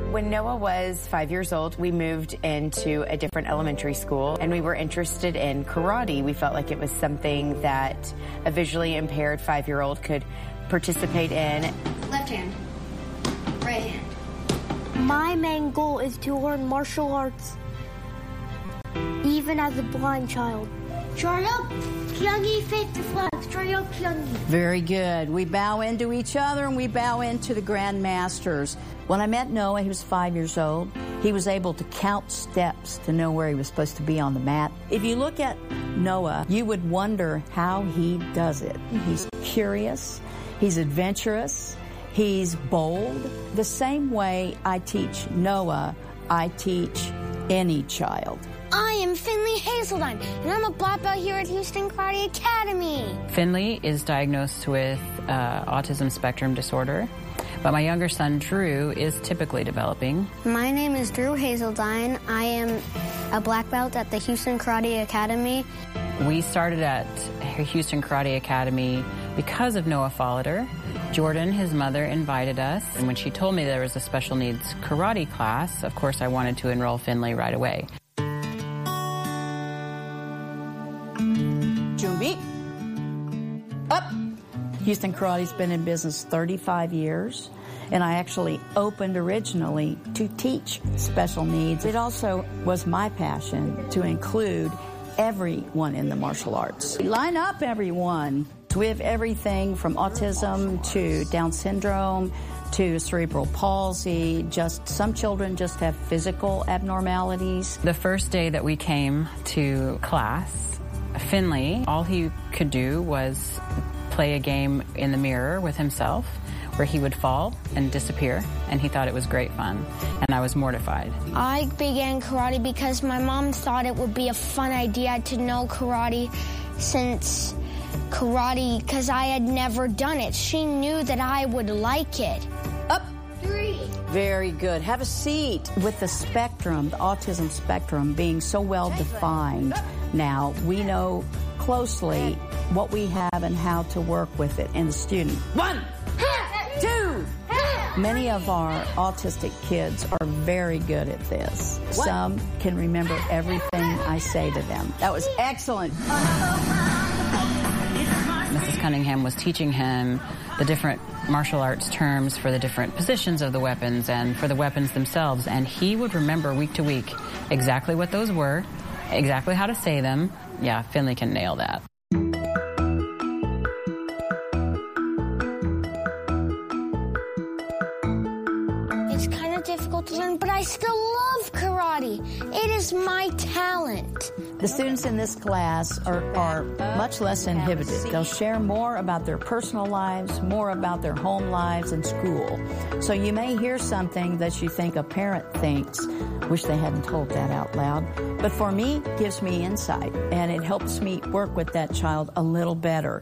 When Noah was 5 years old, we moved into a different elementary school, and we were interested in karate. We felt like it was something that a visually impaired 5-year-old could participate in. Left hand, right hand. My main goal is to learn martial arts, even as a blind child. Joryo, Kyungi, face the flag. Joryo, Kyungi. Very good. We bow into each other and we bow into the Grand Masters. When I met Noah, he was 5 years old. He was able to count steps to know where he was supposed to be on the mat. If you look at Noah, you would wonder how he does it. He's curious. He's adventurous. He's bold. The same way I teach Noah, I teach any child. I am Finley Hazeldine, and I'm a black belt here at Houston Karate Academy. Finley is diagnosed with autism spectrum disorder, but my younger son, Drew, is typically developing. My name is Drew Hazeldine. I am a black belt at the Houston Karate Academy. We started at Houston Karate Academy because of Noah Folliter. Jordan, his mother, invited us, and when she told me there was a special needs karate class, of course I wanted to enroll Finley right away. Junbi, up. Houston Karate's been in business 35 years, and I actually opened originally to teach special needs. It also was my passion to include everyone in the martial arts. Line up, everyone. We have everything from autism to Down syndrome to cerebral palsy. Just some children just have physical abnormalities. The first day that we came to class, Finley, all he could do was play a game in the mirror with himself where he would fall and disappear, and he thought it was great fun, and I was mortified. I began karate because my mom thought it would be a fun idea to know karate because I had never done it. She knew that I would like it. Up. 3. Very good. Have a seat. With the spectrum, the autism spectrum being so well defined now, we know closely what we have and how to work with it in the student. 1, 2. Many of our autistic kids are very good at this. Some can remember everything I say to them. That was excellent. Mrs. Cunningham was teaching him the different martial arts terms for the different positions of the weapons and for the weapons themselves, and he would remember week to week exactly what those were, exactly how to say them. Yeah, Finley can nail that. It's kind of difficult to learn, but I still love karate. It is my talent. The students in this class are much less inhibited. They'll share more about their personal lives, more about their home lives and school. So you may hear something that you think a parent thinks, wish they hadn't told that out loud. But for me, it gives me insight, and it helps me work with that child a little better.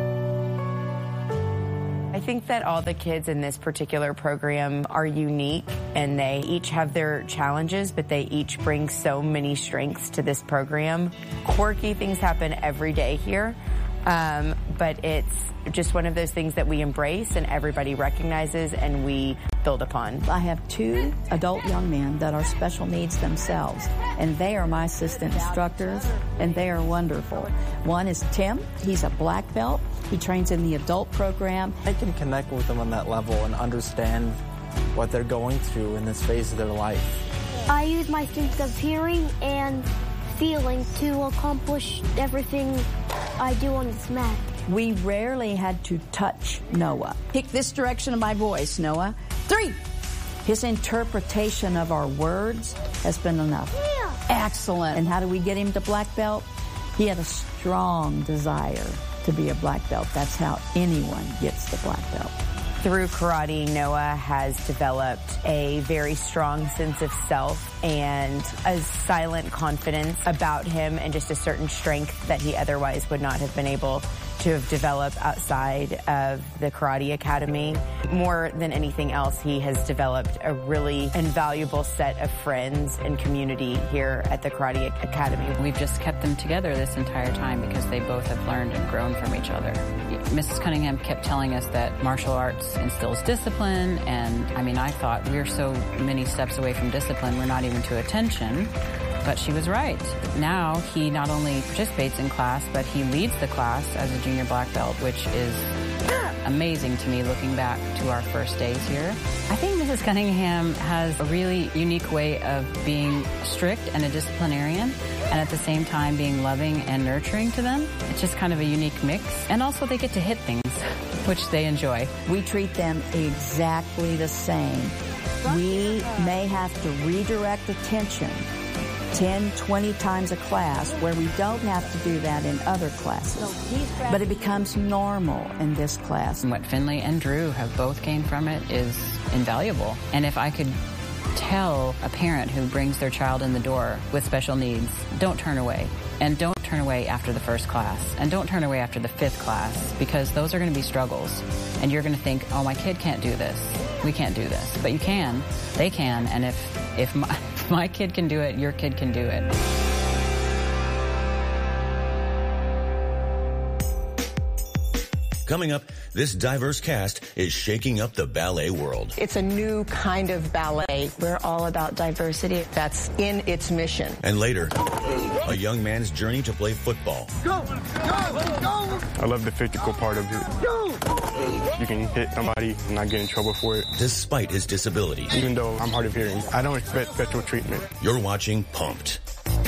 I think that all the kids in this particular program are unique, and they each have their challenges, but they each bring so many strengths to this program. Quirky things happen every day here, but it's just one of those things that we embrace and everybody recognizes and we build upon. I have 2 adult young men that are special needs themselves, and they are my assistant instructors, and they are wonderful. One is Tim. He's a black belt. He trains in the adult program. I can connect with them on that level and understand what they're going through in this phase of their life. I use my sense of hearing and feeling to accomplish everything I do on this mat. We rarely had to touch Noah. Pick this direction of my voice, Noah. 3. His interpretation of our words has been enough. Yeah. Excellent. And how do we get him to black belt? He had a strong desire to be a black belt. That's how anyone gets the black belt. Through karate, Noah has developed a very strong sense of self and a silent confidence about him and just a certain strength that he otherwise would not have been able to have developed outside of the Karate Academy. More than anything else, he has developed a really invaluable set of friends and community here at the Karate Academy. We've just kept them together this entire time because they both have learned and grown from each other. Mrs. Cunningham kept telling us that martial arts instills discipline, and I mean, I thought we're so many steps away from discipline, we're not even to attention. But she was right. Now he not only participates in class, but he leads the class as a junior black belt, which is amazing to me looking back to our first days here. I think Mrs. Cunningham has a really unique way of being strict and a disciplinarian, and at the same time being loving and nurturing to them. It's just kind of a unique mix. And also they get to hit things, which they enjoy. We treat them exactly the same. We may have to redirect attention 10, 20 times a class, where we don't have to do that in other classes. But it becomes normal in this class. And what Finley and Drew have both gained from it is invaluable. And if I could tell a parent who brings their child in the door with special needs, don't turn away. And don't turn away after the first class. And don't turn away after the 5th class, because those are going to be struggles. And you're going to think, oh, my kid can't do this. We can't do this. But you can. They can. And if my kid can do it, your kid can do it. Coming up, this diverse cast is shaking up the ballet world. It's a new kind of ballet. We're all about diversity. That's in its mission. And later, a young man's journey to play football. Go! Go! Go! I love the physical part of it. Go! You can hit somebody and not get in trouble for it. Despite his disabilities. Even though I'm hard of hearing, I don't expect special treatment. You're watching Pumped.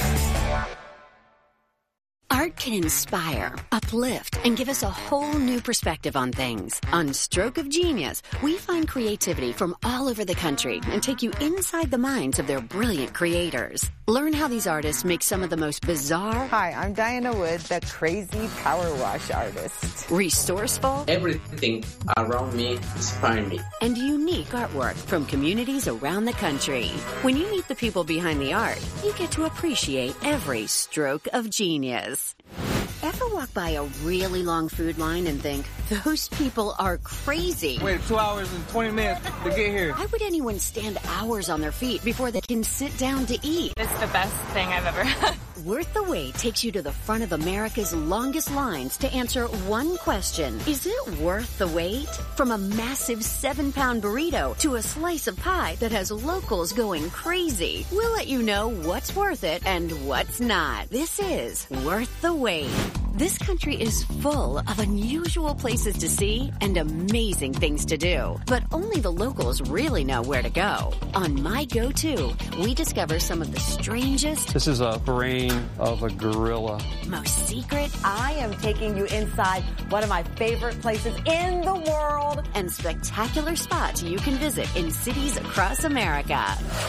Art can inspire, uplift, and give us a whole new perspective on things. On Stroke of Genius, we find creativity from all over the country and take you inside the minds of their brilliant creators. Learn how these artists make some of the most bizarre... Hi, I'm Diana Wood, the crazy power wash artist. Resourceful... Everything around me inspires me. And unique artwork from communities around the country. When you meet the people behind the art, you get to appreciate every stroke of genius. Ever walk by a really long food line and think, those people are crazy? Wait 2 hours and 20 minutes to get here. Why would anyone stand hours on their feet before they can sit down to eat? It's the best thing I've ever had. Worth the Wait takes you to the front of America's longest lines to answer one question. Is it worth the wait? From a massive 7-pound burrito to a slice of pie that has locals going crazy, we'll let you know what's worth it and what's not. This is Worth the Wait. This country is full of unusual places to see and amazing things to do, but only the locals really know where to go. On My Go-To, we discover some of the strangest... This is a brain of a gorilla. ...most secret... I am taking you inside one of my favorite places in the world. ...and spectacular spots you can visit in cities across America.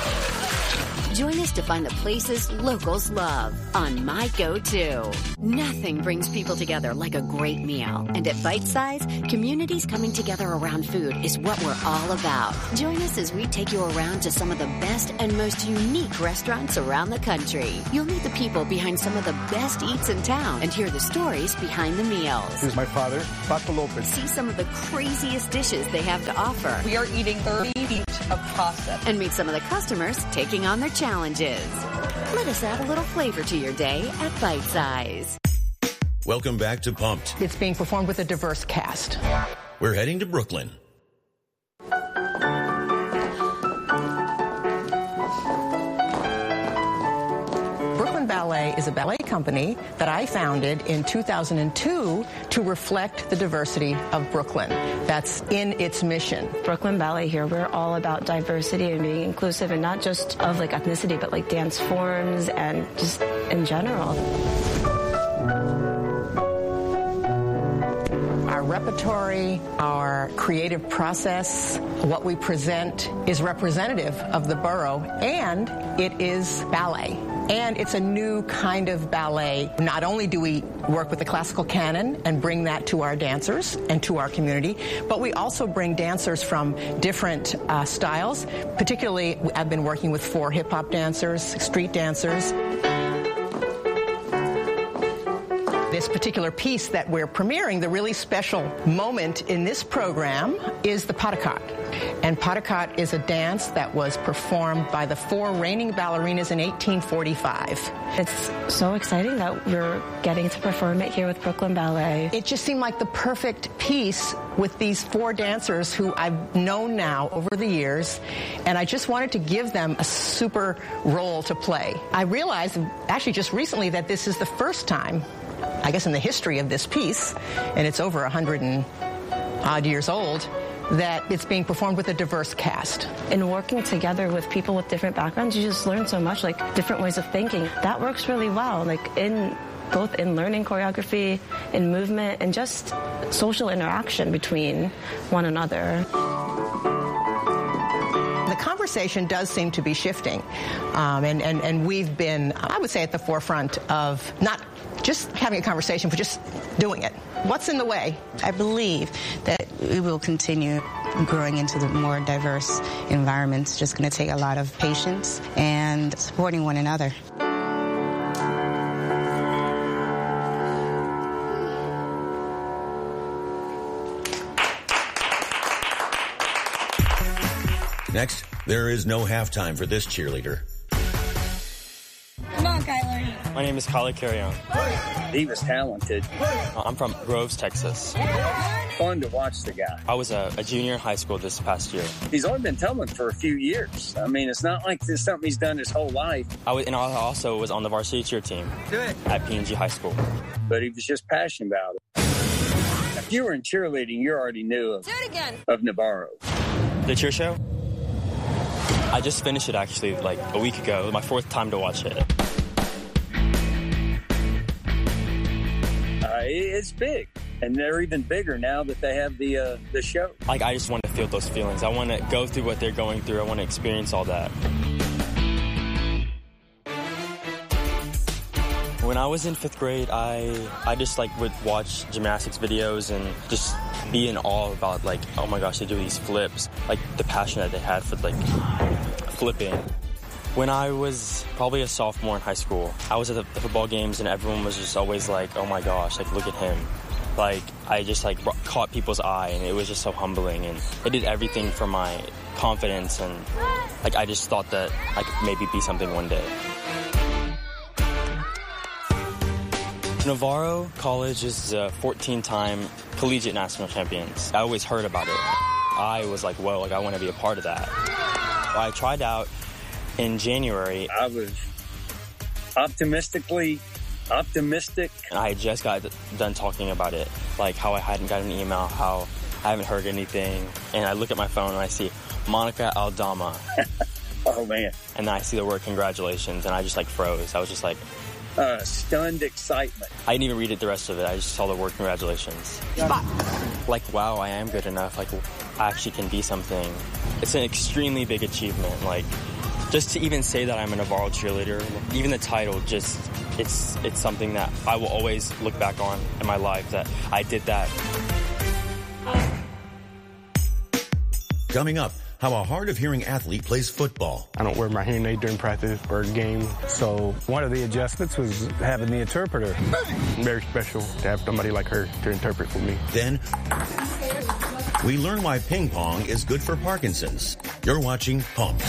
Join us to find the places locals love on My Go-To. Nothing brings people together like a great meal. And at Bite Size, communities coming together around food is what we're all about. Join us as we take you around to some of the best and most unique restaurants around the country. You'll meet the people behind some of the best eats in town and hear the stories behind the meals. This is my father, Paco Lopez. See some of the craziest dishes they have to offer. We are eating 30 feet of pasta. And meet some of the customers taking on their challenges. Let us add a little flavor to your day at Bite Size. Welcome back to Pumped. It's being performed with a diverse cast. We're heading to Brooklyn. Brooklyn Ballet is a ballet company that I founded in 2002 to reflect the diversity of Brooklyn. That's in its mission. Brooklyn Ballet here, we're all about diversity and being inclusive, and not just of like ethnicity, but like dance forms and just in general. Our repertory, our creative process, what we present is representative of the borough, and it is ballet. And it's a new kind of ballet. Not only do we work with the classical canon and bring that to our dancers and to our community, but we also bring dancers from different styles. Particularly, I've been working with 4 hip-hop dancers, street dancers. This particular piece that we're premiering, the really special moment in this program, is the Patakat. And Patakat is a dance that was performed by the 4 reigning ballerinas in 1845. It's so exciting that we're getting to perform it here with Brooklyn Ballet. It just seemed like the perfect piece with these 4 dancers who I've known now over the years, and I just wanted to give them a super role to play. I realized, actually just recently, that this is the first time, I guess in the history of this piece, and it's over 100 and odd years old, that it's being performed with a diverse cast. In working together with people with different backgrounds, you just learn so much, like different ways of thinking. That works really well, like both in learning choreography, in movement, and just social interaction between one another. The conversation does seem to be shifting, and we've been, I would say, at the forefront of not just having a conversation, but just doing it. What's in the way? I believe that we will continue growing into the more diverse environments. It's just going to take a lot of patience and supporting one another. Next, there is no halftime for this cheerleader. Come on, Kyler. My name is Kyler Carrion. He was talented. I'm from Groves, Texas. Fun to watch the guy. I was a junior in high school this past year. He's only been tumbling for a few years. I mean, it's not like this is something he's done his whole life. I also was on the varsity cheer team at P&G High School. But he was just passionate about it. If you were in cheerleading, you already knew of Navarro. The cheer show? I just finished it actually like a week ago. My 4th time to watch it. It's big, and they're even bigger now that they have the show. Like, I just want to feel those feelings. I want to go through what they're going through. I want to experience all that. When I was in 5th grade, I just like would watch gymnastics videos and just be in awe about like, oh my gosh, they do these flips. Like the passion that they had for like flipping. When I was probably a sophomore in high school, I was at the football games and everyone was just always like, oh my gosh, like look at him. Like I just like caught people's eye and it was just so humbling, and it did everything for my confidence, and like I just thought that I could maybe be something one day. Navarro College is a 14-time collegiate national champions. I always heard about it. I was like, whoa, like I want to be a part of that. I tried out in January. I was optimistic. I just got done talking about it, like how I hadn't got an email, how I haven't heard anything. And I look at my phone and I see Monica Aldama. Oh, man. And then I see the word congratulations, and I just like froze. I was just like... stunned excitement. I didn't even read it the rest of it. I just saw the word congratulations. Like, wow, I am good enough. Like, I actually can be something. It's an extremely big achievement. Like, just to even say that I'm a Navarro cheerleader, even the title, just, it's something that I will always look back on in my life, that I did that. Coming up, how a hard-of-hearing athlete plays football. I don't wear my hearing aid during practice or game, so one of the adjustments was having the interpreter. Very special to have somebody like her to interpret for me. Then, we learn why ping pong is good for Parkinson's. You're watching Pumps.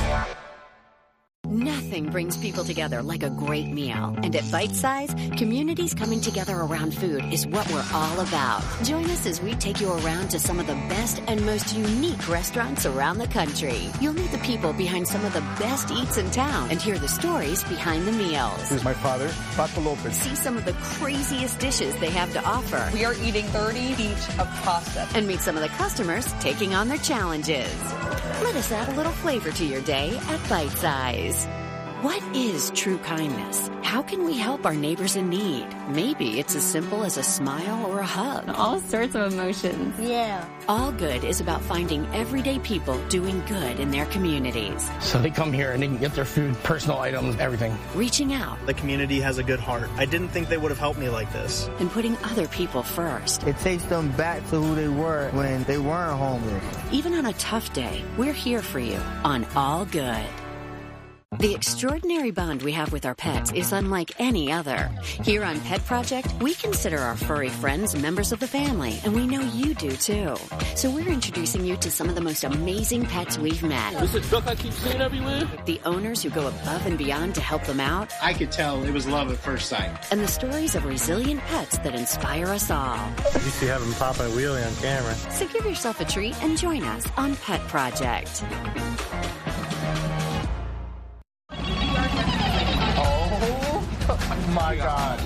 Nothing brings people together like a great meal. And at Bite Size, communities coming together around food is what we're all about. Join us as we take you around to some of the best and most unique restaurants around the country. You'll meet the people behind some of the best eats in town and hear the stories behind the meals. This is my father, Paco Lopez. See some of the craziest dishes they have to offer. We are eating 30 each of pasta. And meet some of the customers taking on their challenges. Let us add a little flavor to your day at Bite Size. What is true kindness? How can we help our neighbors in need? Maybe it's as simple as a smile or a hug. All sorts of emotions. Yeah. All Good is about finding everyday people doing good in their communities. So they come here and they can get their food, personal items, everything. Reaching out. The community has a good heart. I didn't think they would have helped me like this. And putting other people first. It takes them back to who they were when they weren't homeless. Even on a tough day, we're here for you on All Good. The extraordinary bond we have with our pets is unlike any other. Here on Pet Project, we consider our furry friends members of the family, and we know you do too. So we're introducing you to some of the most amazing pets we've met. This is a duck I keep seeing everywhere. The owners who go above and beyond to help them out. I could tell it was love at first sight. And the stories of resilient pets that inspire us all. You see having pop a wheelie on camera. So give yourself a treat and join us on Pet Project. Oh my God.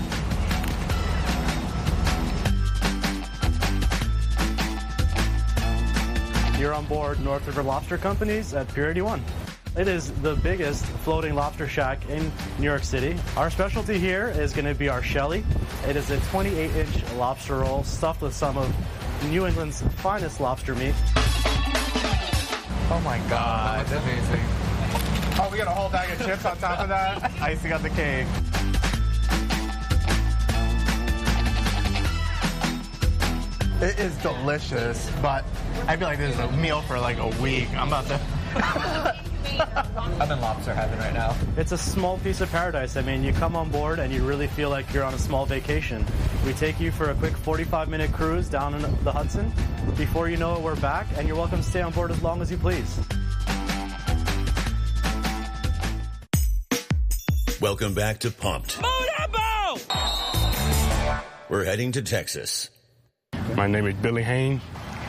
You're on board North River Lobster Companies at Pier 81. It is the biggest floating lobster shack in New York City. Our specialty here is going to be our Shelly. It is a 28-inch lobster roll stuffed with some of New England's finest lobster meat. Oh my God, that's amazing. Oh, we got a whole bag of chips on top of that. Icing on the cake. It is delicious, but I feel like this is a meal for like a week. I'm about to... I'm in lobster heaven right now. It's a small piece of paradise. I mean, you come on board and you really feel like you're on a small vacation. We take you for a quick 45-minute cruise down in the Hudson. Before you know it, we're back, and you're welcome to stay on board as long as you please. Welcome back to Pumped. We're heading to Texas. My name is Billy Haynes,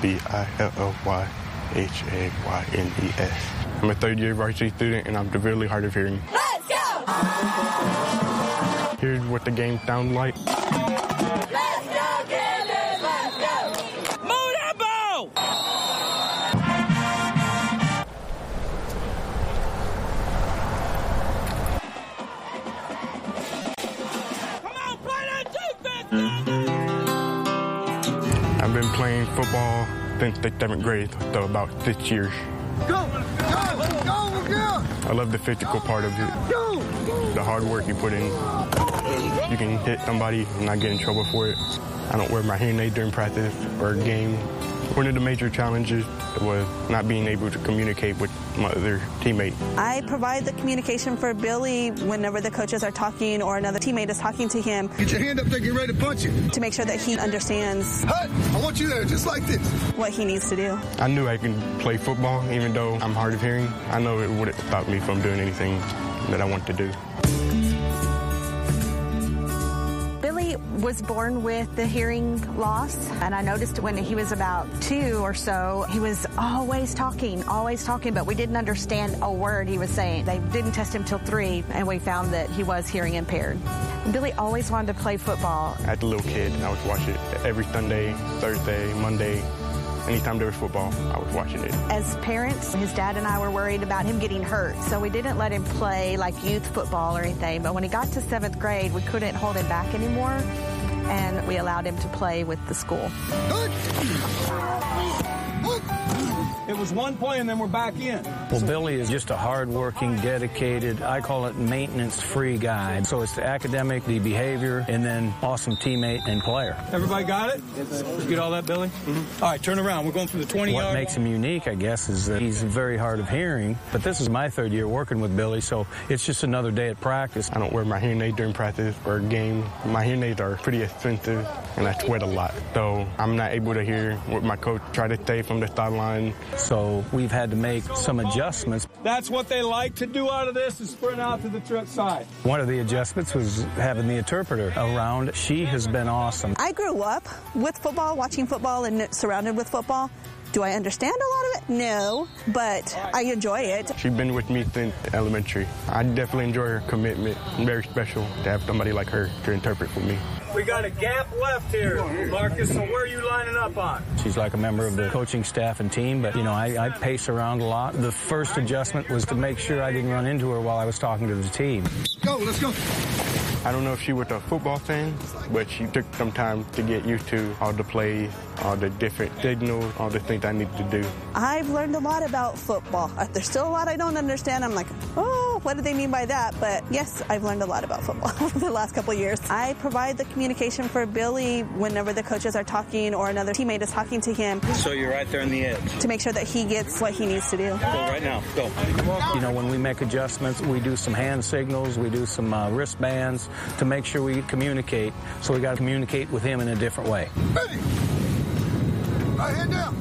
Billhynes. I'm a third-year varsity student, and I'm severely hard of hearing. Let's go! Here's what the game sounds like. Let's go, Kansas! Let's go! Move that ball! Come on, play that defense! I've been playing football since the 7th grade, so about 6 years. Go! I love the physical part of it. The hard work you put in. You can hit somebody and not get in trouble for it. I don't wear my hearing aid during practice or game. One of the major challenges was not being able to communicate with my other teammate. I provide the communication for Billy whenever the coaches are talking or another teammate is talking to him. Get your hand up there, get ready to punch it. To make sure that he understands. Hut, I want you there, just like this. What he needs to do. I knew I could play football, even though I'm hard of hearing. I know it wouldn't stop me from doing anything that I want to do. Billy was born with the hearing loss, and I noticed when he was about 2 or so, he was always talking, but we didn't understand a word he was saying. They didn't test him till 3, and we found that he was hearing impaired. Billy always wanted to play football. As a little kid, I would watch it every Sunday, Thursday, Monday. Anytime there was football, I was watching it. As parents, his dad and I were worried about him getting hurt, so we didn't let him play like youth football or anything. But when he got to 7th grade, we couldn't hold him back anymore, and we allowed him to play with the school. It was one play, and then we're back in. Well, Billy is just a hard-working, dedicated, I call it maintenance-free guy. So it's the academic, the behavior, and then awesome teammate and player. Everybody got it? You get all that, Billy? Mm-hmm. All right, turn around. We're going through the 20-yard. What makes him unique, I guess, is that he's very hard of hearing. But this is my 3rd year working with Billy, so it's just another day at practice. I don't wear my hearing aid during practice or game. My hearing aids are pretty expensive, and I sweat a lot. So I'm not able to hear what my coach tried to say from the sideline. So we've had to make some adjustments. That's what they like to do out of this, is sprint out to the truck side. One of the adjustments was having the interpreter around. She has been awesome. I grew up with football, watching football, and surrounded with football. Do I understand a lot of it? No, but I enjoy it. She's been with me since elementary. I definitely enjoy her commitment. Very special to have somebody like her to interpret for me. We got a gap left here, Marcus, so where are you lining up on? She's like a member of the coaching staff and team, but, you know, I pace around a lot. The first adjustment was to make sure I didn't run into her while I was talking to the team. Go, let's go. I don't know if she was a football fan, but she took some time to get used to all the plays, all the different signals, all the things I need to do. I've learned a lot about football. There's still a lot I don't understand. I'm like, oh, what do they mean by that? But yes, I've learned a lot about football over the last couple of years. I provide the communication for Billy whenever the coaches are talking or another teammate is talking to him. So you're right there on the edge. To make sure that he gets what he needs to do. Go right now. Go. You know, when we make adjustments, we do some hand signals, we do some wristbands to make sure we communicate. So we got to communicate with him in a different way. Ready. Right hand down.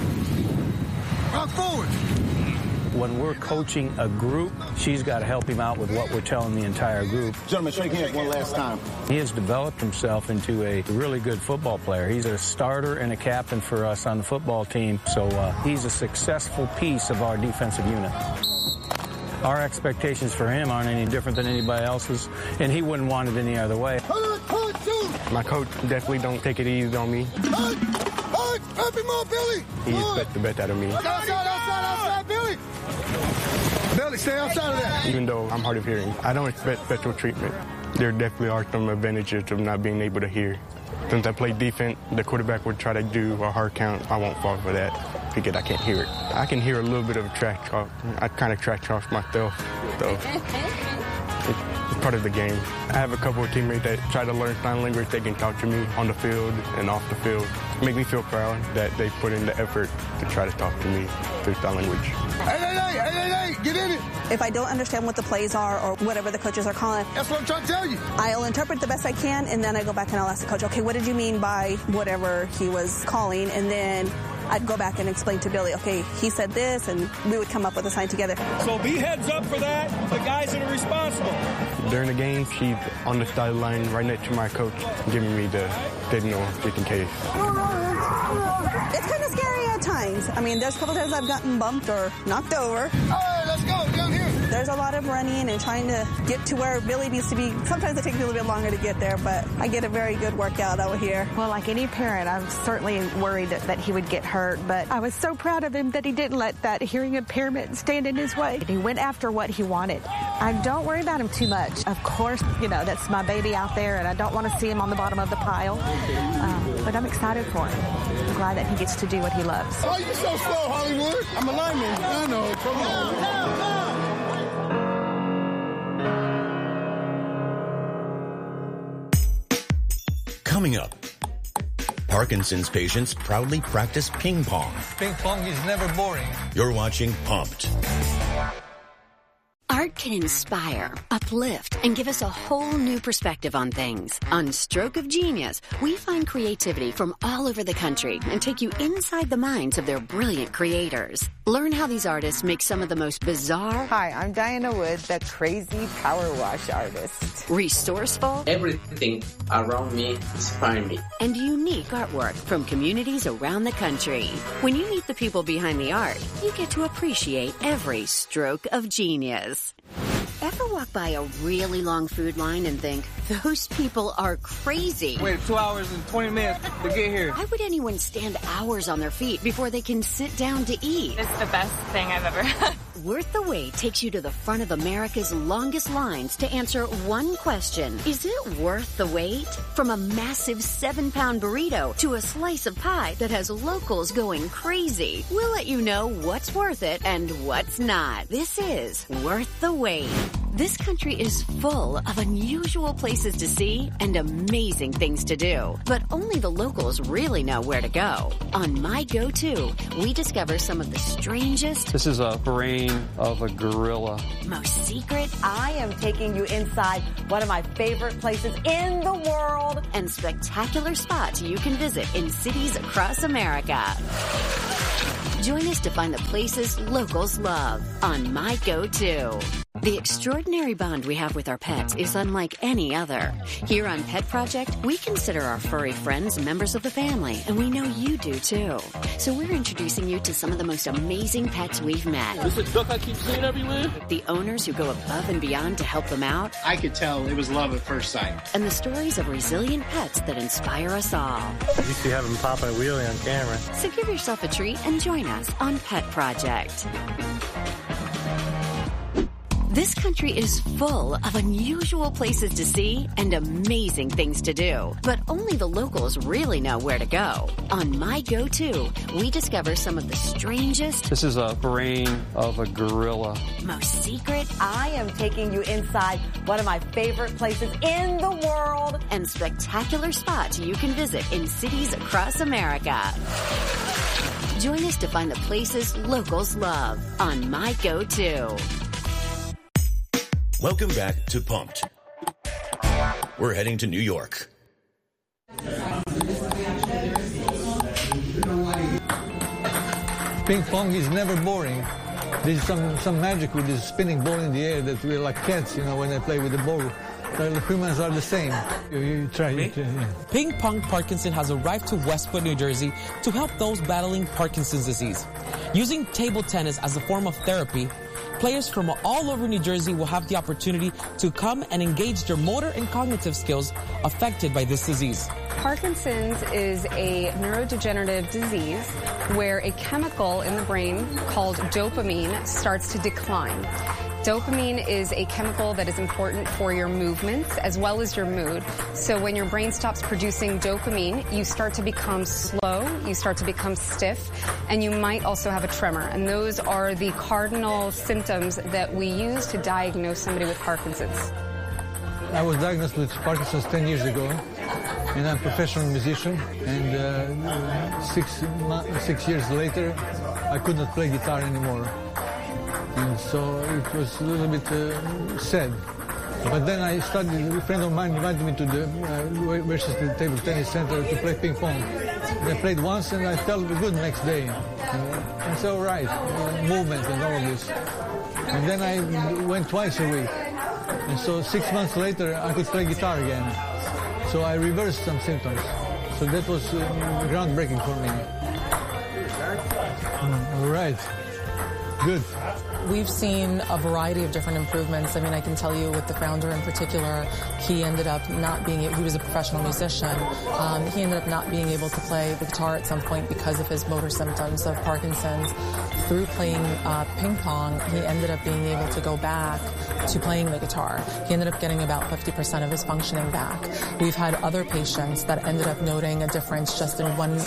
Rock forward. When we're coaching a group, she's got to help him out with what we're telling the entire group. Gentlemen, shake hands one last time. He has developed himself into a really good football player. He's a starter and a captain for us on the football team, so he's a successful piece of our defensive unit. Our expectations for him aren't any different than anybody else's, and he wouldn't want it any other way. My coach definitely don't take it easy on me. Help him out, Billy. He expects the best out of me. Outside, Billy. Billy, stay outside of that. Even though I'm hard of hearing, I don't expect special treatment. There definitely are some advantages of not being able to hear. Since I play defense, the quarterback would try to do a hard count. I won't fall for that because I can't hear it. I can hear a little bit of trash talk. I kind of trash talk myself, so it's part of the game. I have a couple of teammates that try to learn sign language. They can talk to me on the field and off the field. Make me feel proud that they put in the effort to try to talk to me through sign language. Hey, get in it. If I don't understand what the plays are or whatever the coaches are calling, that's what I'm trying to tell you. I'll interpret the best I can, and then I go back and I'll ask the coach, okay, what did you mean by whatever he was calling? And then I'd go back and explain to Billy, okay, he said this, and we would come up with a sign together. So be heads up for that, the guys that are responsible. During the game, she's on the sideline right next to my coach, giving me the signal just in case. It's kind of scary at times. I mean, there's a couple times I've gotten bumped or knocked over. All right, let's go, down here. There's a lot of running and trying to get to where Billy needs to be. Sometimes it takes me a little bit longer to get there, but I get a very good workout over here. Well, like any parent, I'm certainly worried that he would get hurt, but I was so proud of him that he didn't let that hearing impairment stand in his way. He went after what he wanted. I don't worry about him too much. Of course, you know, that's my baby out there, and I don't want to see him on the bottom of the pile, but I'm excited for him. I'm glad that he gets to do what he loves. Oh, you're so slow, Hollywood. I'm a lineman. I know. Come on. Coming up, Parkinson's patients proudly practice ping pong. Ping pong is never boring. You're watching Pumped. Art can inspire, uplift, and give us a whole new perspective on things. On Stroke of Genius, we find creativity from all over the country and take you inside the minds of their brilliant creators. Learn how these artists make some of the most bizarre... Hi, I'm Diana Wood, the crazy power wash artist. Resourceful... Everything around me inspires me. And unique artwork from communities around the country. When you meet the people behind the art, you get to appreciate every stroke of genius. Ever walk by a really long food line and think, those people are crazy? Wait 2 hours and 20 minutes to get here. Why would anyone stand hours on their feet before they can sit down to eat? It's the best thing I've ever had. Worth the Wait takes you to the front of America's longest lines to answer one question. Is it worth the wait? From a massive 7-pound burrito to a slice of pie that has locals going crazy. We'll let you know what's worth it and what's not. This is Worth the Wait. This country is full of unusual places to see and amazing things to do. But only the locals really know where to go. On My Go-To, we discover some of the strangest... This is a brain of a gorilla. Most secret... I am taking you inside one of my favorite places in the world. And spectacular spots you can visit in cities across America. Join us to find the places locals love on My Go-To. The extraordinary bond we have with our pets is unlike any other. Here on Pet Project, we consider our furry friends members of the family, and we know you do too. So we're introducing you to some of the most amazing pets we've met. This is a duck I keep seeing everywhere. The owners who go above and beyond to help them out. I could tell it was love at first sight. And the stories of resilient pets that inspire us all. You used to have them popping a wheelie on camera. So give yourself a treat and join us on Pet Project. This country is full of unusual places to see and amazing things to do. But only the locals really know where to go. On My Go-To, we discover some of the strangest... This is a brain of a gorilla. ...most secret... I am taking you inside one of my favorite places in the world. ...and spectacular spots you can visit in cities across America. Join us to find the places locals love on My Go-To. Welcome back to Pumped. We're heading to New York. Ping pong is never boring. There's some magic with this spinning ball in the air that we're like cats, when they play with the ball. The humans are the same. You try it. Yeah. Ping Pong Parkinson has arrived to Westwood, New Jersey to help those battling Parkinson's disease. Using table tennis as a form of therapy, players from all over New Jersey will have the opportunity to come and engage their motor and cognitive skills affected by this disease. Parkinson's is a neurodegenerative disease where a chemical in the brain called dopamine starts to decline. Dopamine is a chemical that is important for your movements as well as your mood. So when your brain stops producing dopamine, you start to become slow, you start to become stiff, and you might also have a tremor. And those are the cardinal symptoms that we use to diagnose somebody with Parkinson's. I was diagnosed with Parkinson's 10 years ago, and I'm a professional musician. And 6 years later, I could not play guitar anymore. And so it was a little bit sad. But then I started, a friend of mine invited me to the Worcester Table Tennis Center to play ping pong. And I played once and I felt good the next day. And so, right, movement and all of this. And then I went twice a week. And so 6 months later, I could play guitar again. So I reversed some symptoms. So that was groundbreaking for me. All right. Good. We've seen a variety of different improvements. I mean, I can tell you with the founder in particular, he ended up not being, he was a professional musician. He ended up not being able to play the guitar at some point because of his motor symptoms of Parkinson's. Through playing ping pong, he ended up being able to go back to playing the guitar. He ended up getting about 50% of his functioning back. We've had other patients that ended up noting a difference just in one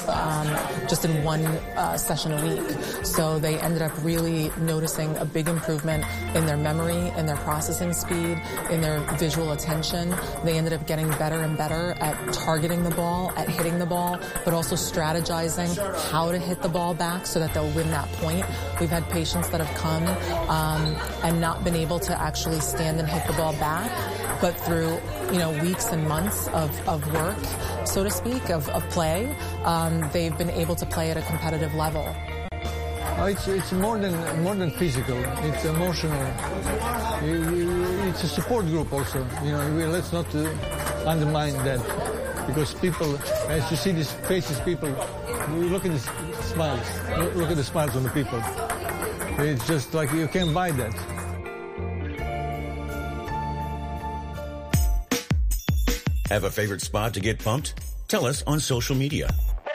session a week. So they ended up really noticing a big improvement in their memory, in their processing speed, in their visual attention. They ended up getting better and better at targeting the ball, at hitting the ball, but also strategizing how to hit the ball back so that they'll win that point. We've had patients that have come and not been able to actually stand and hit the ball back, but through weeks and months of work, so to speak, of play, they've been able to play at a competitive level. It's more than physical. It's emotional. It's a support group also. Let's not undermine that, because people, as you see these faces, people, you look at the smiles. Look at the smiles on the people. It's just like you can't buy that. Have a favorite spot to get pumped? Tell us on social media.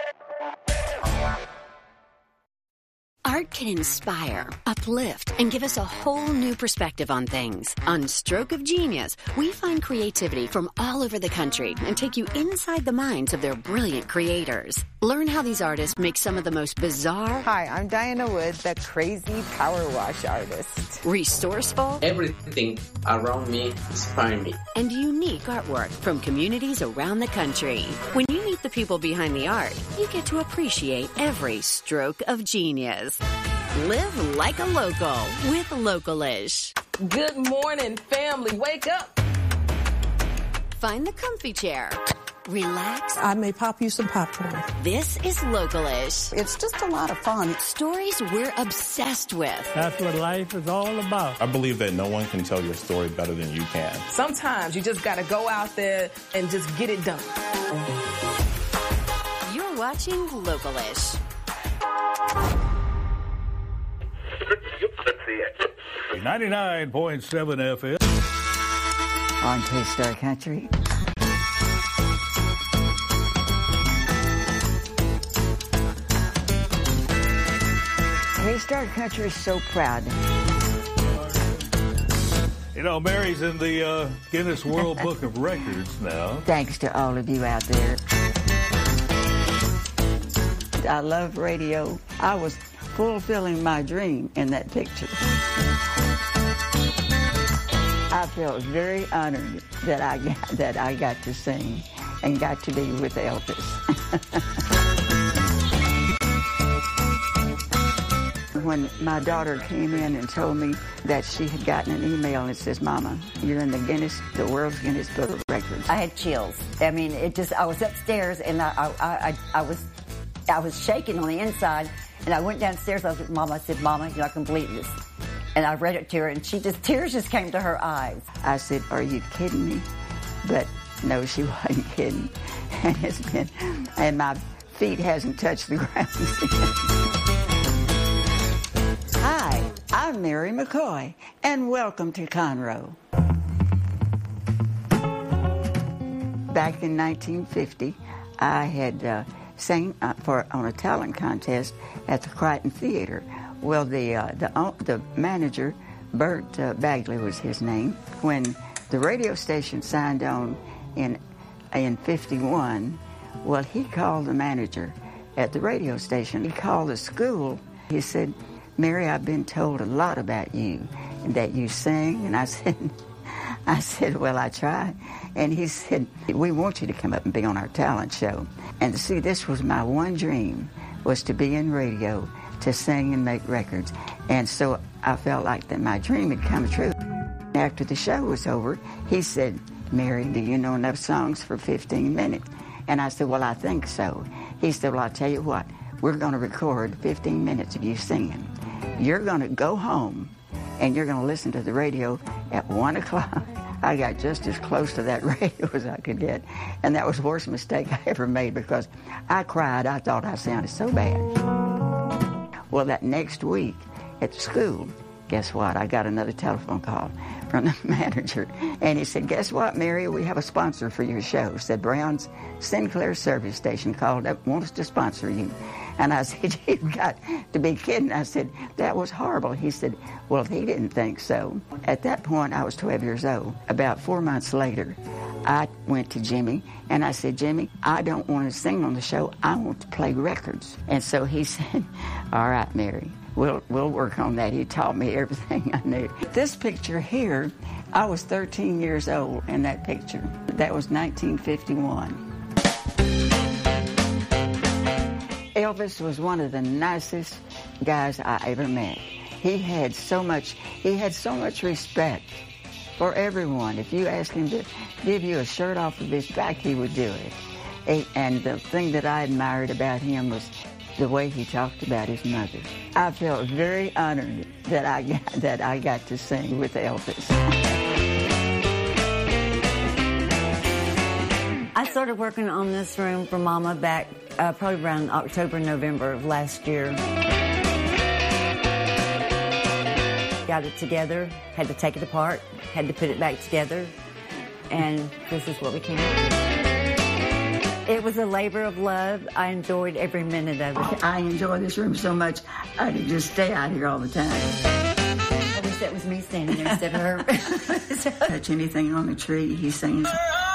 Art can inspire, uplift, and give us a whole new perspective on things. On Stroke of Genius, we find creativity from all over the country and take you inside the minds of their brilliant creators. Learn how these artists make some of the most bizarre... Hi, I'm Diana Wood, the crazy power wash artist. Resourceful... Everything around me inspires me. And unique artwork from communities around the country. When you meet the people behind the art, you get to appreciate every stroke of genius. Live like a local with Localish. Good morning, family. Wake up. Find the comfy chair. Relax. I may pop you some popcorn. This is Localish. It's just a lot of fun. Stories we're obsessed with. That's what life is all about. I believe that no one can tell your story better than you can. Sometimes you just got to go out there and just get it done. You're watching Localish. 99.7 FM. On K-Star Country. K-Star Country is so proud know, Mary's in the Guinness World Book of Records now. Thanks to all of you out there. I love radio. I was fulfilling my dream in that picture. I felt very honored that I got to sing and got to be with Elvis. When my daughter came in and told me that she had gotten an email and it says, "Mama, you're in the world's Guinness Book of Records." I had chills. I mean, I was upstairs and I was shaking on the inside, and I went downstairs. I said, "Mama," I can believe this. And I read it to her, and tears just came to her eyes. I said, "Are you kidding me?" But no, she wasn't kidding. And my feet hasn't touched the ground since. Hi, I'm Mary McCoy, and welcome to Conroe. Back in 1950, I had sang on a talent contest at the Crichton Theater. Well, the manager, Bert Bagley was his name. When the radio station signed on in 51, well, he called the manager at the radio station. He called the school. He said, "Mary, I've been told a lot about you and that you sing." And I said, "Well, I try." And he said, "We want you to come up and be on our talent show." And see, this was my one dream, was to be in radio, to sing and make records. And so I felt like that my dream had come true. After the show was over, he said, "Mary, do you know enough songs for 15 minutes? And I said, "Well, I think so." He said, "Well, I'll tell you what, we're going to record 15 minutes of you singing. You're going to go home and you're going to listen to the radio at 1 o'clock. I got just as close to that radio as I could get. And that was the worst mistake I ever made because I cried. I thought I sounded so bad. Well, that next week at school, guess what? I got another telephone call from the manager. And he said, "Guess what, Mary? We have a sponsor for your show." Said, "Brown's Sinclair service station called up, wants us to sponsor you." And I said, "You've got to be kidding." I said, "That was horrible." He said, "Well, he didn't think so." At that point, I was 12 years old. About 4 months later, I went to Jimmy, and I said, "Jimmy, I don't want to sing on the show. I want to play records." And so he said, "All right, Mary, we'll work on that." He taught me everything I knew. This picture here, I was 13 years old in that picture. That was 1951. Elvis was one of the nicest guys I ever met. He had so much respect for everyone. If you asked him to give you a shirt off of his back, he would do it. And the thing that I admired about him was the way he talked about his mother. I felt very honored that I got to sing with Elvis. I started working on this room for Mama back probably around October, November of last year. Got it together, had to take it apart, had to put it back together, and this is what we came up with. It was a labor of love. I enjoyed every minute of it. I enjoy this room so much, I could just stay out here all the time. I wish that was me standing there instead of her. Touch anything on the tree, he sings.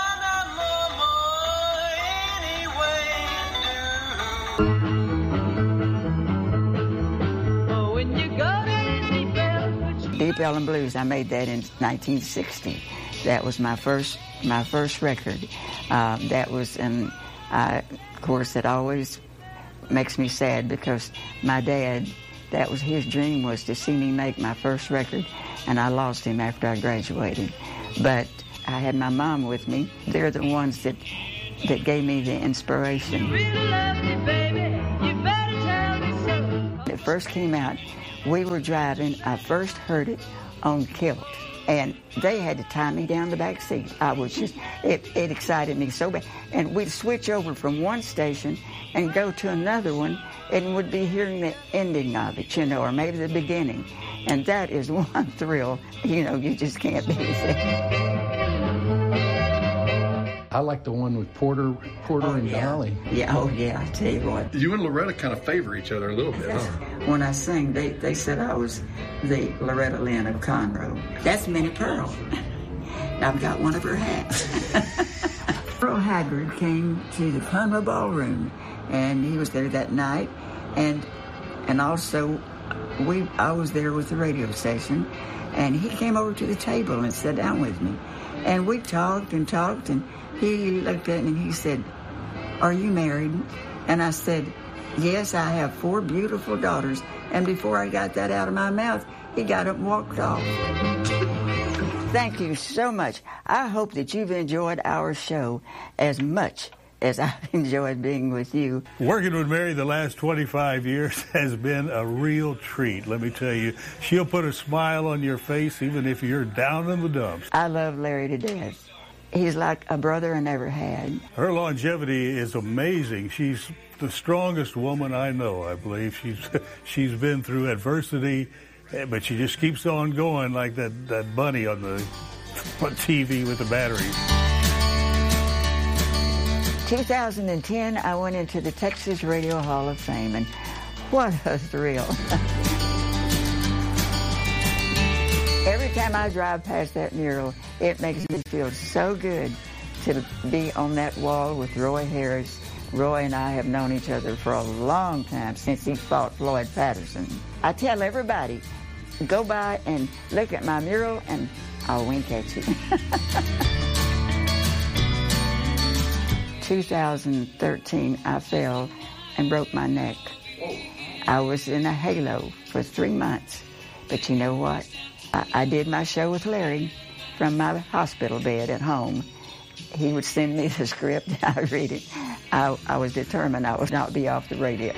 Deep Ellum Blues, I made that in 1960. That was my first record. That was, and of course, it always makes me sad because my dad, that was his dream, was to see me make my first record, and I lost him after I graduated. But I had my mom with me. They're the ones that gave me the inspiration. You really love me, baby. You better tell me so. It first came out, we were driving. I first heard it on Kilt, and they had to tie me down the back seat. I was just, it excited me so bad. And we'd switch over from one station and go to another one, and would be hearing the ending of it, or maybe the beginning. And that is one thrill, you just can't beat it. I like the one with Porter and Dolly. Yeah, I tell you what. You and Loretta kind of favor each other a little bit, huh? when I sing, they said I was the Loretta Lynn of Conroe. That's Minnie Pearl. I've got one of her hats. Earl Haggard came to the Conroe Ballroom, and he was there that night, and also I was there with the radio station, and he came over to the table and sat down with me, and we talked, and he looked at me and he said, "Are you married?" And I said, "Yes, I have 4 beautiful daughters." And before I got that out of my mouth, he got up and walked off. Thank you so much. I hope that you've enjoyed our show as much as I've enjoyed being with you. Working with Mary the last 25 years has been a real treat, let me tell you. She'll put a smile on your face even if you're down in the dumps. I love Larry to death. He's like a brother I never had. Her longevity is amazing. She's the strongest woman I know, I believe. She's been through adversity, but she just keeps on going like that bunny on the TV with the batteries. 2010, I went into the Texas Radio Hall of Fame, and what a thrill. Every time I drive past that mural, it makes me feel so good to be on that wall with Roy Harris. Roy and I have known each other for a long time, since he fought Floyd Patterson. I tell everybody, go by and look at my mural, and I'll wink at you. 2013, I fell and broke my neck. I was in a halo for 3 months, but you know what? I did my show with Larry from my hospital bed at home. He would send me the script, and I'd read it. I was determined I would not be off the radio.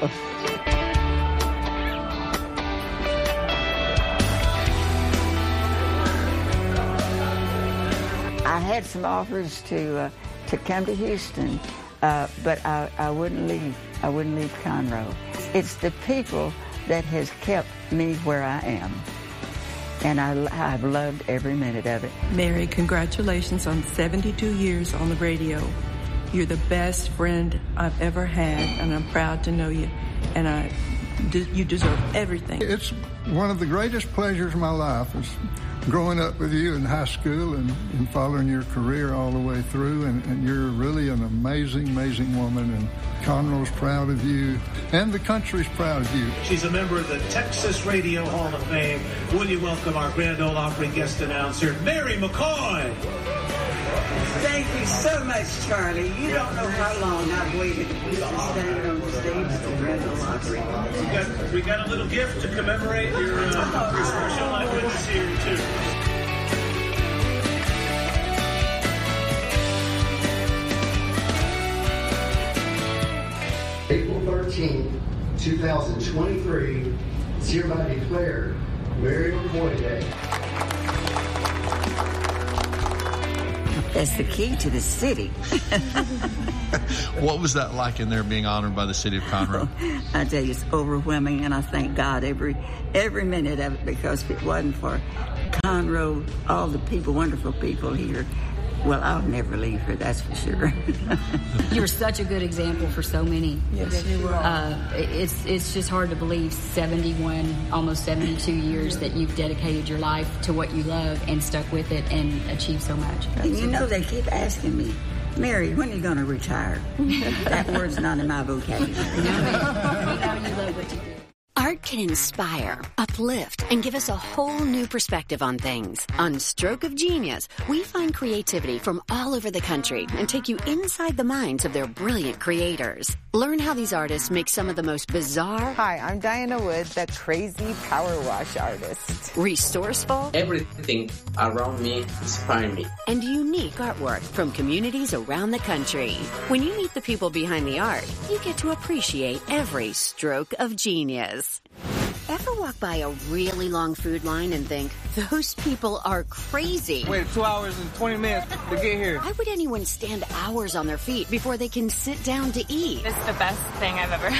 I had some offers to come to Houston, but I wouldn't leave. I wouldn't leave Conroe. It's the people that has kept me where I am, and I've loved every minute of it. Mary, congratulations on 72 years on the radio. You're the best friend I've ever had, and I'm proud to know you, and you deserve everything. It's one of the greatest pleasures of my life is growing up with you in high school and following your career all the way through, and you're really an amazing, amazing woman, and Conroe's proud of you, and the country's proud of you. She's a member of the Texas Radio Hall of Fame. Will you welcome our Grand Ole Opry guest announcer, Mary McCoy? Thank you so much, Charlie. You don't know how long I've waited to stand on the stage at the Grand Ole Opry. We got a little gift to commemorate your special eyewitness here, too. April 13, 2023 is hereby declared Mary McCoy Day. That's the key to the city. What was that like in there, being honored by the city of Conroe? I tell you, it's overwhelming, and I thank God every minute of it, because if it wasn't for Conroe, all the people, wonderful people here, well, I'll never leave her, that's for sure. You're such a good example for so many. Yes, you are. It's just hard to believe 71, almost 72 years that you've dedicated your life to what you love and stuck with it and achieved so much. And you know, they keep asking me, Mary, when are you going to retire? That word's not in my vocabulary. We know you love what you do. Art can inspire, uplift, and give us a whole new perspective on things. On Stroke of Genius, we find creativity from all over the country and take you inside the minds of their brilliant creators. Learn how these artists make some of the most bizarre... Hi, I'm Diana Wood, the crazy power wash artist. Resourceful... Everything around me inspires me. And unique artwork from communities around the country. When you meet the people behind the art, you get to appreciate every stroke of genius. Ever walk by a really long food line and think, those people are crazy? Wait 2 hours and 20 minutes to get here. Why would anyone stand hours on their feet before they can sit down to eat? It's the best thing I've ever had.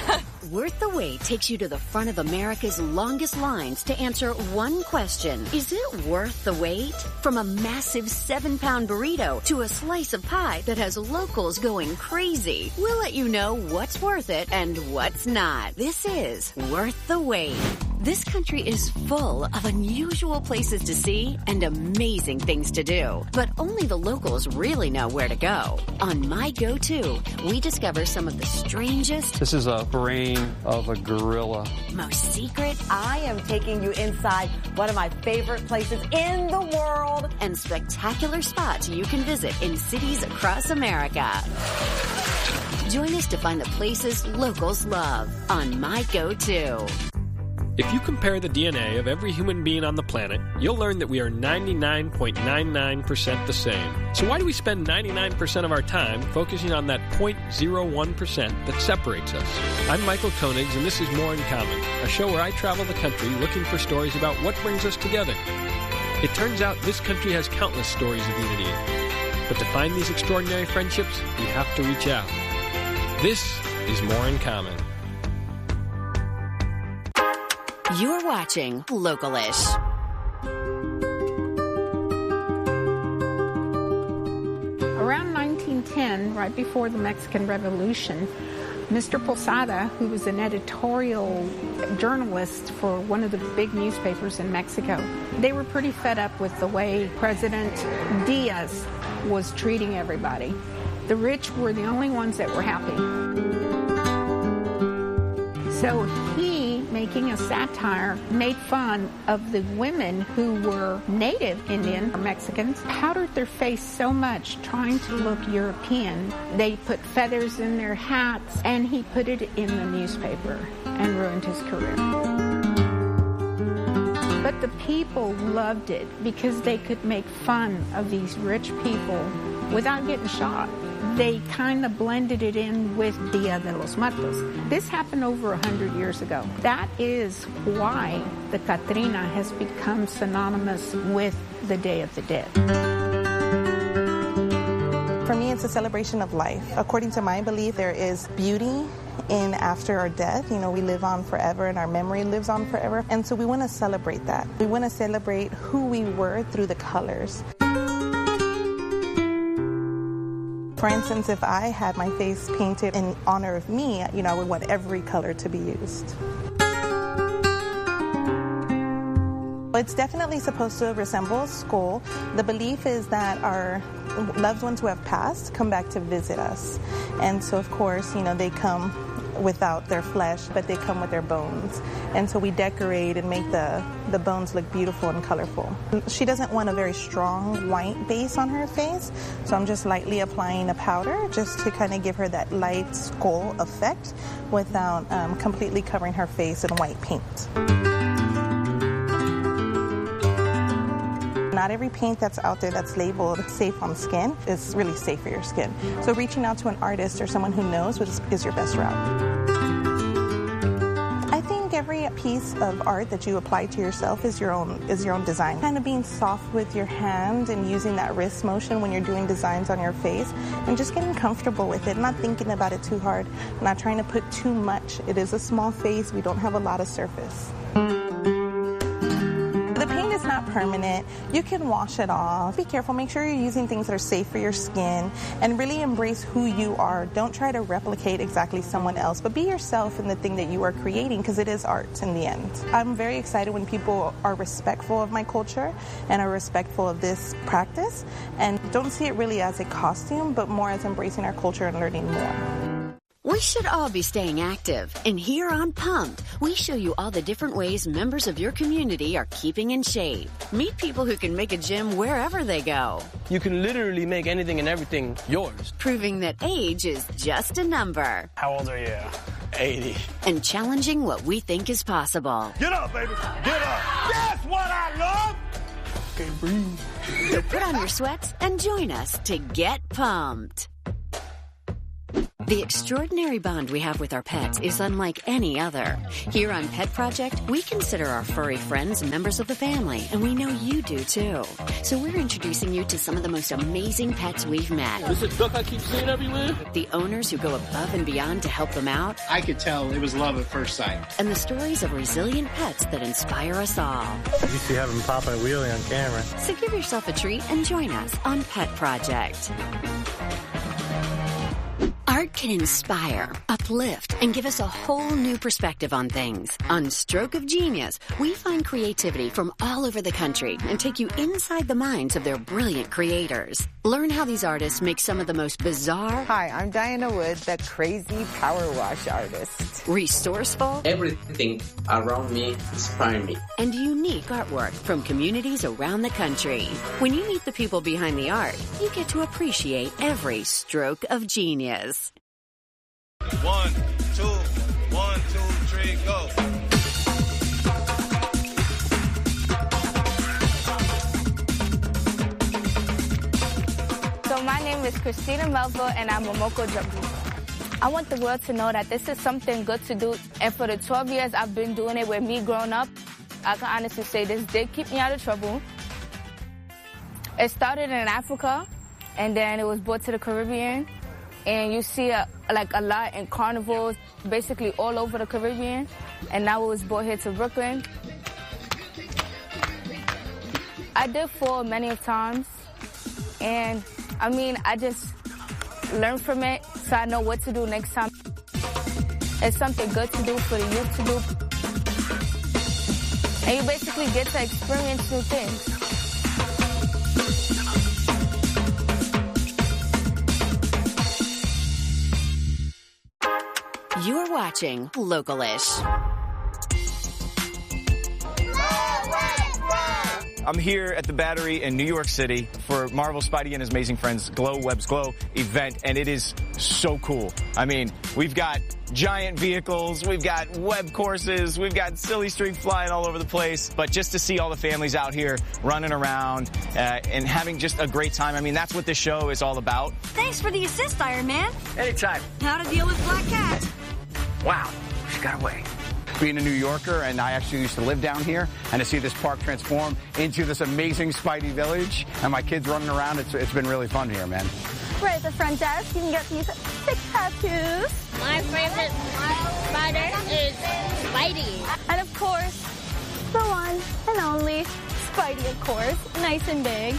Worth the Wait takes you to the front of America's longest lines to answer one question. Is it worth the wait? From a massive 7-pound burrito to a slice of pie that has locals going crazy, we'll let you know what's worth it and what's not. This is Worth the Wait. This country is full of unusual places to see and amazing things to do, but only the locals really know where to go. On My Go-To, we discover some of the strangest... This is a brain of a gorilla. ...most secret... I am taking you inside one of my favorite places in the world... ...and spectacular spots you can visit in cities across America. Join us to find the places locals love on My Go-To. If you compare the DNA of every human being on the planet, you'll learn that we are 99.99% the same. So why do we spend 99% of our time focusing on that 0.01% that separates us? I'm Michael Koenigs, and this is More in Common, a show where I travel the country looking for stories about what brings us together. It turns out this country has countless stories of unity. But to find these extraordinary friendships, we have to reach out. This is More in Common. You're watching Localish. Around 1910, right before the Mexican Revolution, Mr. Posada, who was an editorial journalist for one of the big newspapers in Mexico, they were pretty fed up with the way President Diaz was treating everybody. The rich were the only ones that were happy. So he, making a satire, made fun of the women who were native Indian or Mexicans, powdered their face so much trying to look European. They put feathers in their hats, and he put it in the newspaper and ruined his career. But the people loved it because they could make fun of these rich people without getting shot. They kind of blended it in with Dia de los Muertos. This happened over 100 years ago. That is why the Catrina has become synonymous with the Day of the Dead. For me, it's a celebration of life. According to my belief, there is beauty in after our death. You know, we live on forever and our memory lives on forever. And so we want to celebrate that. We want to celebrate who we were through the colors. For instance, if I had my face painted in honor of me, you know, I would want every color to be used. It's definitely supposed to resemble a skull. The belief is that our loved ones who have passed come back to visit us. And so, of course, you know, they come without their flesh, but they come with their bones. And so we decorate and make the bones look beautiful and colorful. She doesn't want a very strong white base on her face, so I'm just lightly applying a powder just to kind of give her that light skull effect without completely covering her face in white paint. Not every paint that's out there that's labeled safe on skin is really safe for your skin. So reaching out to an artist or someone who knows is your best route. I think every piece of art that you apply to yourself is your own design. Kind of being soft with your hand and using that wrist motion when you're doing designs on your face and just getting comfortable with it, not thinking about it too hard, not trying to put too much. It is a small face. We don't have a lot of surface. The paint is not permanent. You can wash it off. Be careful. Make sure you're using things that are safe for your skin and really embrace who you are. Don't try to replicate exactly someone else, but be yourself in the thing that you are creating because it is art in the end. I'm very excited when people are respectful of my culture and are respectful of this practice and don't see it really as a costume, but more as embracing our culture and learning more. We should all be staying active. And here on Pumped, we show you all the different ways members of your community are keeping in shape. Meet people who can make a gym wherever they go. You can literally make anything and everything yours. Proving that age is just a number. How old are you? 80. And challenging what we think is possible. Get up, baby. Get up. That's what I love. Okay, breathe. So put on your sweats and join us to get pumped. The extraordinary bond we have with our pets is unlike any other. Here on Pet Project, we consider our furry friends members of the family, and we know you do too. So we're introducing you to some of the most amazing pets we've met. Is it duck I keep seeing everywhere? The owners who go above and beyond to help them out. I could tell it was love at first sight. And the stories of resilient pets that inspire us all. I used to have him pop a wheelie on camera. So give yourself a treat and join us on Pet Project. Art can inspire, uplift, and give us a whole new perspective on things. On Stroke of Genius, we find creativity from all over the country and take you inside the minds of their brilliant creators. Learn how these artists make some of the most bizarre... Hi, I'm Diana Wood, the crazy power wash artist. Resourceful... Everything around me inspires me. And unique artwork from communities around the country. When you meet the people behind the art, you get to appreciate every stroke of genius. 1, 2, 1, 2, 3, go. So my name is Christina Melville, and I'm a Momoko Jabu. I want the world to know that this is something good to do, and for the 12 years I've been doing it with me growing up, I can honestly say this did keep me out of trouble. It started in Africa, and then it was brought to the Caribbean. And you see a lot in carnivals, basically all over the Caribbean. And now it was brought here to Brooklyn. I did fall many of times. And I mean, I just learned from it so I know what to do next time. It's something good to do for the youth to do. And you basically get to experience new things. You're watching Localish. I'm here at the Battery in New York City for Marvel Spidey and His Amazing Friends Glow Webs Glow event, and it is so cool. I mean, we've got giant vehicles, we've got web courses, we've got silly string flying all over the place, but just to see all the families out here running around and having just a great time, I mean, that's what this show is all about. Thanks for the assist, Iron Man. Anytime. How to deal with Black Cat. Wow, she got away. Being a New Yorker, and I actually used to live down here, and to see this park transform into this amazing Spidey Village, and my kids running around, it's been really fun here, man. Right at the front desk, you can get these 6 tattoos. My favorite spider is Spidey. And of course, the one and only Spidey, of course, nice and big.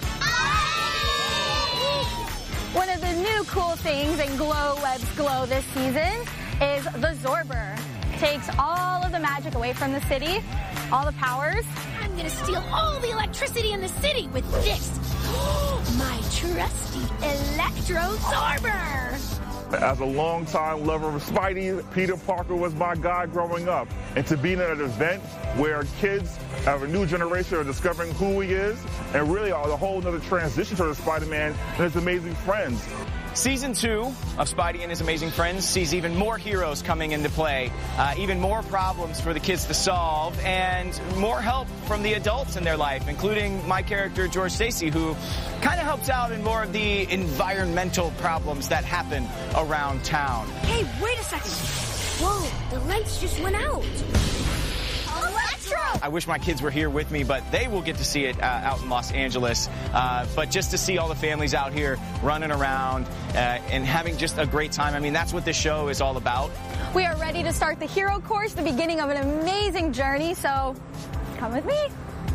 One of the new cool things in Glow Webs Glow this season is the Zorber. Takes all of the magic away from the city, all the powers. I'm gonna steal all the electricity in the city with this. My trusty Electro Zorber. As a longtime lover of Spidey, Peter Parker was my guy growing up. And to be in an event where kids of a new generation are discovering who he is, and really a whole other transition to the Spider-Man and His Amazing Friends. Season 2 of Spidey and His Amazing Friends sees even more heroes coming into play, even more problems for the kids to solve, and more help from the adults in their life, including my character, George Stacy, who kind of helps out in more of the environmental problems that happen around town. Hey, wait a second. Whoa, the lights just went out. Electro! I wish my kids were here with me, but they will get to see it out in Los Angeles. But just to see all the families out here running around and having just a great time, I mean, that's what this show is all about. We are ready to start the hero course, the beginning of an amazing journey, so come with me.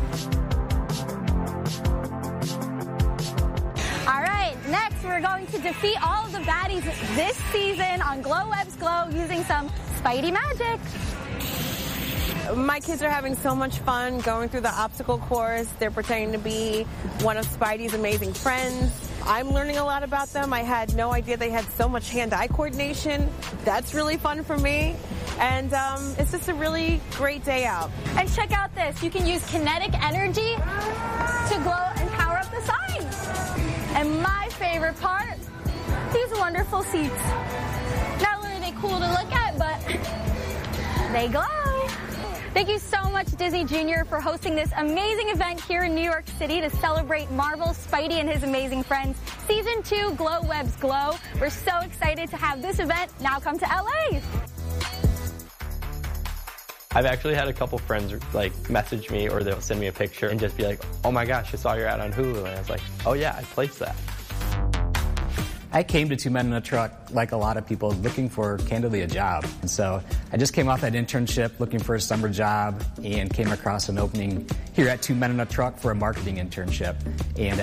All right, next we're going to defeat all of the baddies this season on Glow Webs Glow using some Spidey magic. My kids are having so much fun going through the obstacle course. They're pretending to be one of Spidey's amazing friends. I'm learning a lot about them. I had no idea they had so much hand-eye coordination. That's really fun for me. And it's just a really great day out. And check out this. You can use kinetic energy to glow and power up the signs. And my favorite part, these wonderful seats. Not only are they cool to look at, but they glow. Thank you so much, Disney Junior, for hosting this amazing event here in New York City to celebrate Marvel, Spidey, and his amazing friends. Season 2, Glow Webs Glow. We're so excited to have this event now come to LA. I've actually had a couple friends like message me, or they'll send me a picture and just be like, oh my gosh, I saw your ad on Hulu. And I was like, oh yeah, I placed that. I came to Two Men in a Truck, like a lot of people, looking for, candidly, a job. And so I just came off that internship looking for a summer job and came across an opening here at Two Men in a Truck for a marketing internship. And